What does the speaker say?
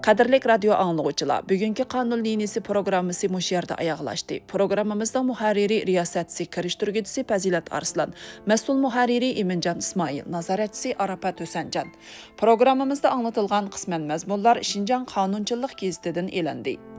Qadirlik radio anlıqçılar, bugünkü Qanun liniyasi programmasi mush yerda oyoqlashdi. Programmamizda muharriri riyosatchisi kirishtirguvchisi Fazilat Arslan, mas'ul muharriri Iminjon Ismoil, nazoratchisi Arafat Husanjon. Programmamizda anlatilgan qisman mazmunlar Şinjan qonunchilik gazetidan elandi.